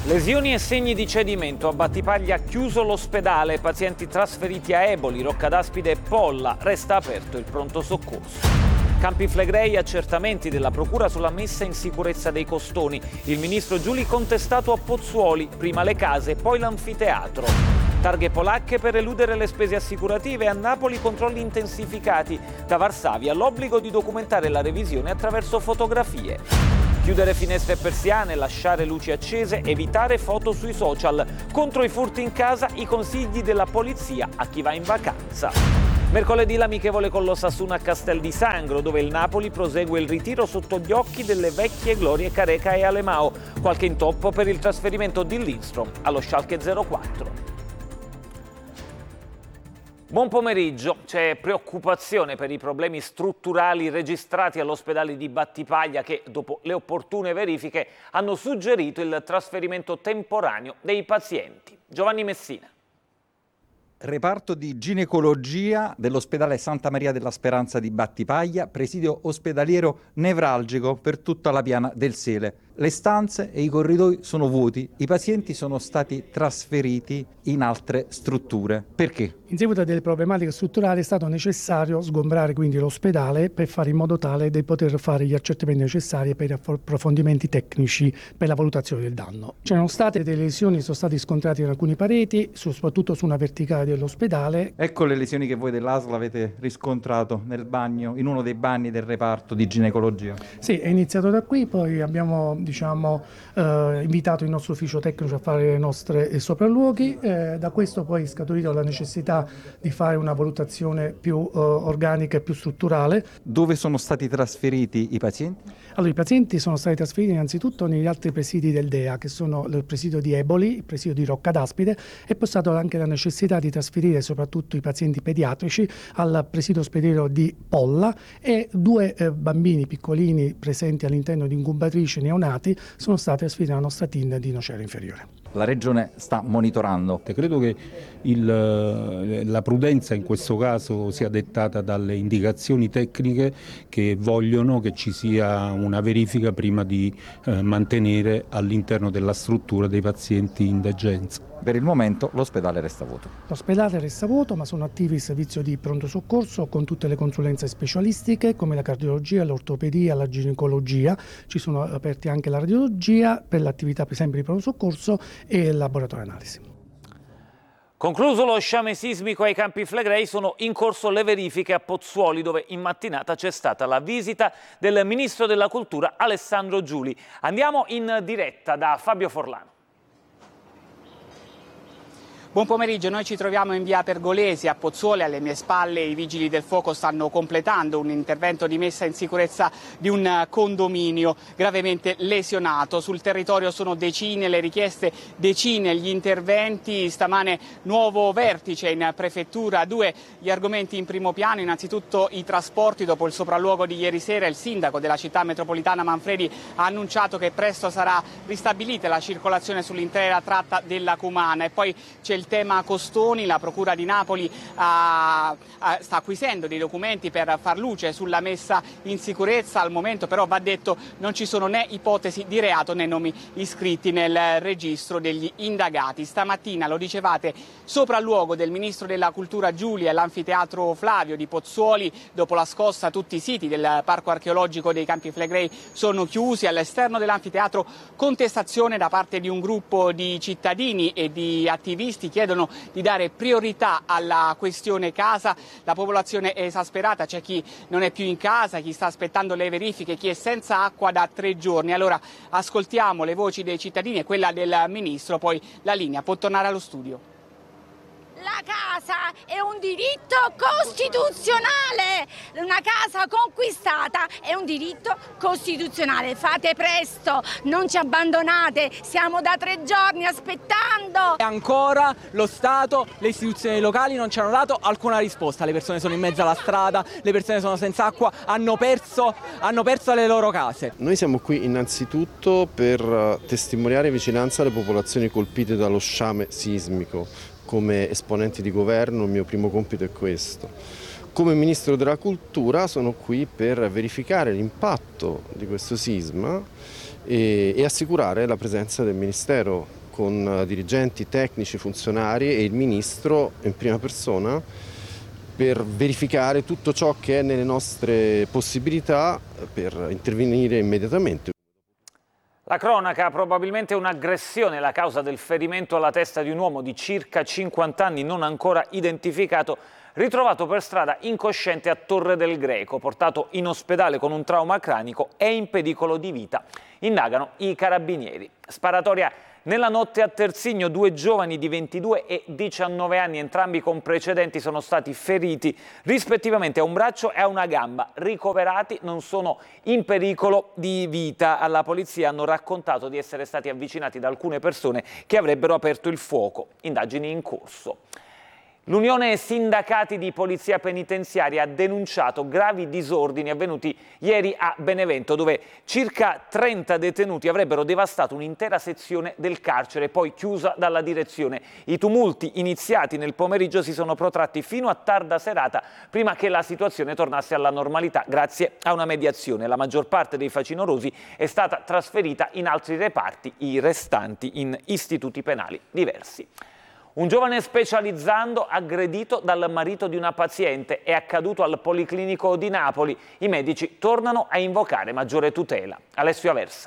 Lesioni e segni di cedimento. A Battipaglia chiuso l'ospedale, pazienti trasferiti a Eboli, Roccadaspide e Polla. Resta aperto il pronto soccorso. Campi Flegrei, accertamenti della procura sulla messa in sicurezza dei costoni. Il ministro Giuli contestato a Pozzuoli, prima le case, poi l'anfiteatro. Targhe polacche per eludere le spese assicurative. A Napoli controlli intensificati. Da Varsavia l'obbligo di documentare la revisione attraverso fotografie. Chiudere finestre e persiane, lasciare luci accese, evitare foto sui social. Contro i furti in casa, i consigli della polizia a chi va in vacanza. Mercoledì l'amichevole con l'Osasuna a Castel di Sangro, dove il Napoli prosegue il ritiro sotto gli occhi delle vecchie glorie Careca e Alemao. Qualche intoppo per il trasferimento di Lindstrom allo Schalke 04. Buon pomeriggio. C'è preoccupazione per i problemi strutturali registrati all'ospedale di Battipaglia che, dopo le opportune verifiche, hanno suggerito il trasferimento temporaneo dei pazienti. Giovanni Messina. Reparto di ginecologia dell'ospedale Santa Maria della Speranza di Battipaglia, presidio ospedaliero nevralgico per tutta la piana del Sele. Le stanze e i corridoi sono vuoti, i pazienti sono stati trasferiti in altre strutture. Perché? In seguito a delle problematiche strutturali è stato necessario sgombrare quindi l'ospedale per fare in modo tale di poter fare gli accertamenti necessari per gli approfondimenti tecnici per la valutazione del danno. C'erano state delle lesioni che sono state riscontrate in alcune pareti, soprattutto su una verticale dell'ospedale. Ecco le lesioni che voi dell'ASL avete riscontrato nel bagno, in uno dei bagni del reparto di ginecologia. Sì, è iniziato da qui, poi abbiamo invitato il nostro ufficio tecnico a fare le nostre sopralluoghi. Da questo poi è scaturita la necessità di fare una valutazione più organica e più strutturale. Dove sono stati trasferiti i pazienti? Allora, i pazienti sono stati trasferiti innanzitutto negli altri presidi del DEA, che sono il presidio di Eboli, il presidio di Roccadaspide, e poi è stata anche la necessità di trasferire soprattutto i pazienti pediatrici al presidio ospedaliero di Polla, e 2 bambini piccolini presenti all'interno di incubatrici neonati sono stati trasferiti nella nostra TIN di Nocera Inferiore. La Regione sta monitorando. Credo che la prudenza in questo caso sia dettata dalle indicazioni tecniche che vogliono che ci sia una verifica prima di mantenere all'interno della struttura dei pazienti in degenza. Per il momento l'ospedale resta vuoto. L'ospedale resta vuoto, ma sono attivi il servizio di pronto soccorso con tutte le consulenze specialistiche come la cardiologia, l'ortopedia, la ginecologia. Ci sono aperti anche la radiologia per l'attività per esempio di pronto soccorso e il laboratorio analisi. Concluso lo sciame sismico ai Campi Flegrei, sono in corso le verifiche a Pozzuoli, dove in mattinata c'è stata la visita del Ministro della Cultura Alessandro Giuli. Andiamo in diretta da Fabio Forlano. Buon pomeriggio, noi ci troviamo in via Pergolesi a Pozzuoli. Alle mie spalle i vigili del fuoco stanno completando un intervento di messa in sicurezza di un condominio gravemente lesionato. Sul territorio sono decine le richieste, decine gli interventi. Stamane nuovo vertice in prefettura, 2 gli argomenti in primo piano. Innanzitutto i trasporti. Dopo il sopralluogo di ieri sera il sindaco della città metropolitana Manfredi ha annunciato che presto sarà ristabilita la circolazione sull'intera tratta della Cumana. E poi c'è il tema costoni. La Procura di Napoli sta acquisendo dei documenti per far luce sulla messa in sicurezza. Al momento però va detto non ci sono né ipotesi di reato né nomi iscritti nel registro degli indagati. Stamattina, lo dicevate, sopralluogo del Ministro della Cultura Giuli all'anfiteatro Flavio di Pozzuoli. Dopo la scossa tutti i siti del Parco Archeologico dei Campi Flegrei sono chiusi. All'esterno dell'anfiteatro contestazione da parte di un gruppo di cittadini e di attivisti. Chiedono di dare priorità alla questione casa. La popolazione è esasperata, c'è chi non è più in casa, chi sta aspettando le verifiche, chi è senza acqua da 3 giorni. Allora ascoltiamo le voci dei cittadini e quella del Ministro, poi la linea può tornare allo studio. La casa è un diritto costituzionale, una casa conquistata è un diritto costituzionale. Fate presto, non ci abbandonate, siamo da 3 giorni aspettando. E ancora lo Stato, le istituzioni locali non ci hanno dato alcuna risposta. Le persone sono in mezzo alla strada, le persone sono senza acqua, hanno perso le loro case. Noi siamo qui innanzitutto per testimoniare vicinanza alle popolazioni colpite dallo sciame sismico. Come esponenti di governo il mio primo compito è questo. Come Ministro della Cultura sono qui per verificare l'impatto di questo sisma e assicurare la presenza del Ministero con dirigenti, tecnici, funzionari e il Ministro in prima persona per verificare tutto ciò che è nelle nostre possibilità per intervenire immediatamente. La cronaca, probabilmente un'aggressione, la causa del ferimento alla testa di un uomo di circa 50 anni non ancora identificato, ritrovato per strada incosciente a Torre del Greco, portato in ospedale con un trauma cranico e in pericolo di vita. Indagano i carabinieri. Sparatoria nella notte a Terzigno, 2 giovani di 22 e 19 anni, entrambi con precedenti, sono stati feriti rispettivamente a un braccio e a una gamba. Ricoverati, non sono in pericolo di vita. Alla polizia hanno raccontato di essere stati avvicinati da alcune persone che avrebbero aperto il fuoco. Indagini in corso. L'Unione Sindacati di Polizia Penitenziaria ha denunciato gravi disordini avvenuti ieri a Benevento, dove circa 30 detenuti avrebbero devastato un'intera sezione del carcere, poi chiusa dalla direzione. I tumulti iniziati nel pomeriggio si sono protratti fino a tarda serata, prima che la situazione tornasse alla normalità, grazie a una mediazione. La maggior parte dei facinorosi è stata trasferita in altri reparti, i restanti in istituti penali diversi. Un giovane specializzando aggredito dal marito di una paziente è accaduto al Policlinico di Napoli. I medici tornano a invocare maggiore tutela. Alessio Aversa.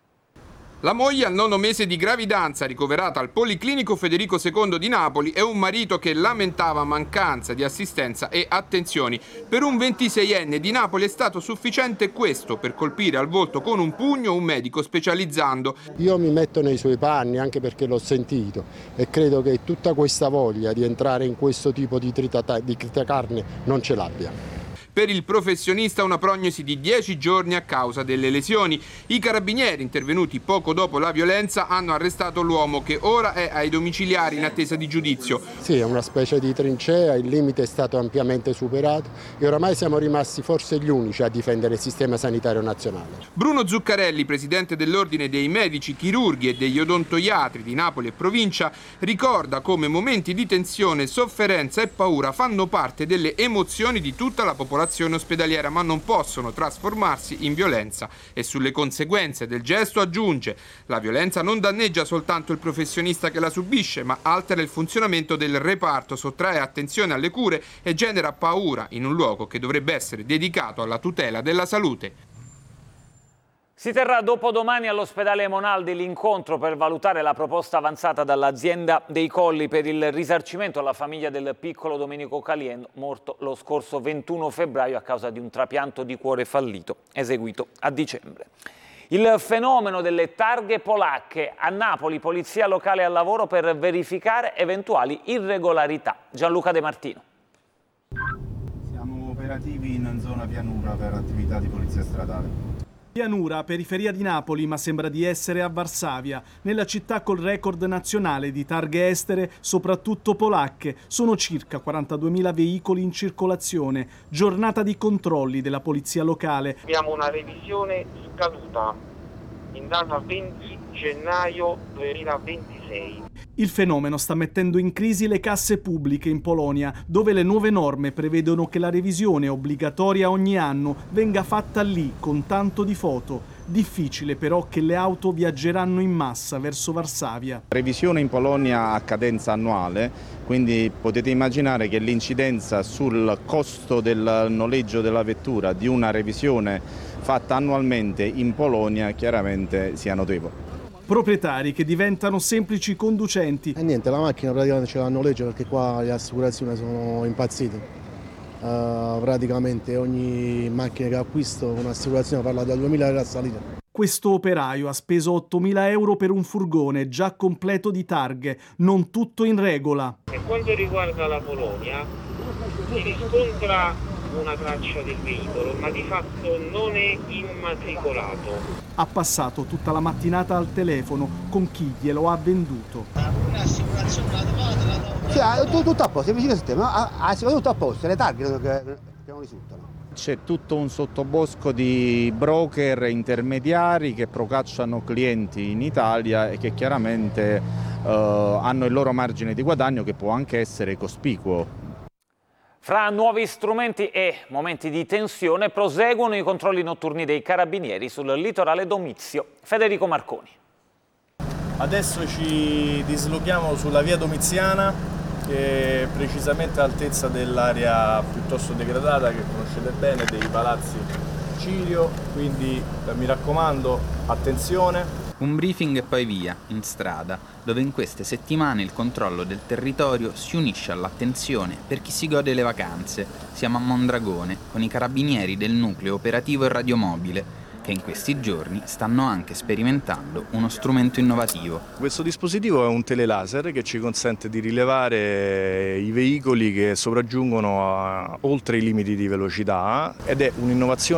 La moglie al 9° mese di gravidanza, ricoverata al Policlinico Federico II di Napoli, e un marito che lamentava mancanza di assistenza e attenzioni. Per un 26enne di Napoli è stato sufficiente questo per colpire al volto con un pugno un medico specializzando. Io mi metto nei suoi panni, anche perché l'ho sentito, e credo che tutta questa voglia di entrare in questo tipo di tritacarne non ce l'abbia. Per il professionista una prognosi di 10 giorni a causa delle lesioni. I carabinieri, intervenuti poco dopo la violenza, hanno arrestato l'uomo, che ora è ai domiciliari in attesa di giudizio. Sì, è una specie di trincea, il limite è stato ampiamente superato e oramai siamo rimasti forse gli unici a difendere il sistema sanitario nazionale. Bruno Zuccarelli, presidente dell'Ordine dei Medici, Chirurghi e degli Odontoiatri di Napoli e provincia, ricorda come momenti di tensione, sofferenza e paura fanno parte delle emozioni di tutta la popolazione ospedaliera, ma non possono trasformarsi in violenza. E sulle conseguenze del gesto aggiunge: la violenza non danneggia soltanto il professionista che la subisce, ma altera il funzionamento del reparto, sottrae attenzione alle cure e genera paura in un luogo che dovrebbe essere dedicato alla tutela della salute. Si terrà dopodomani all'ospedale Monaldi l'incontro per valutare la proposta avanzata dall'azienda dei Colli per il risarcimento alla famiglia del piccolo Domenico Caliendo, morto lo scorso 21 febbraio a causa di un trapianto di cuore fallito eseguito a dicembre. Il fenomeno delle targhe polacche. A Napoli, polizia locale al lavoro per verificare eventuali irregolarità. Gianluca De Martino. Siamo operativi in zona pianura per attività di polizia stradale. Pianura, periferia di Napoli, ma sembra di essere a Varsavia, nella città col record nazionale di targhe estere, soprattutto polacche. Sono circa 42.000 veicoli in circolazione. Giornata di controlli della polizia locale. Abbiamo una revisione scaduta in data 20 gennaio 2026. Il fenomeno sta mettendo in crisi le casse pubbliche in Polonia, dove le nuove norme prevedono che la revisione obbligatoria ogni anno venga fatta lì, con tanto di foto. Difficile però che le auto viaggeranno in massa verso Varsavia. Revisione in Polonia a cadenza annuale, quindi potete immaginare che l'incidenza sul costo del noleggio della vettura di una revisione fatta annualmente in Polonia chiaramente sia notevole. Proprietari che diventano semplici conducenti. E niente, la macchina praticamente ce la noleggio perché qua le assicurazioni sono impazzite. Praticamente ogni macchina che acquisto un'assicurazione parla da 2.000 euro a salita. Questo operaio ha speso 8.000 euro per un furgone già completo di targhe, non tutto in regola. Per quanto riguarda la Polonia, si riscontra una traccia del veicolo, ma di fatto non è immatricolato. Ha passato tutta la mattinata al telefono con chi glielo ha venduto. Tutto a posto, è vicino al sistema, tutto a posto, le targhe che non risultano. C'è tutto un sottobosco di broker intermediari che procacciano clienti in Italia e che chiaramente hanno il loro margine di guadagno che può anche essere cospicuo. Fra nuovi strumenti e momenti di tensione proseguono i controlli notturni dei carabinieri sul litorale Domizio. Federico Marconi. Adesso ci dislochiamo sulla via Domiziana, che è precisamente all'altezza dell'area piuttosto degradata che conoscete bene, dei palazzi Cirio, quindi mi raccomando, attenzione. Un briefing e poi via, in strada, dove in queste settimane il controllo del territorio si unisce all'attenzione per chi si gode le vacanze. Siamo a Mondragone, con i carabinieri del nucleo operativo e radiomobile, che in questi giorni stanno anche sperimentando uno strumento innovativo. Questo dispositivo è un telelaser che ci consente di rilevare i veicoli che sopraggiungono oltre i limiti di velocità ed è un'innovazione